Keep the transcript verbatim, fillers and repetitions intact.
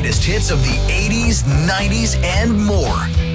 greatest hits of the eighties, nineties, and more.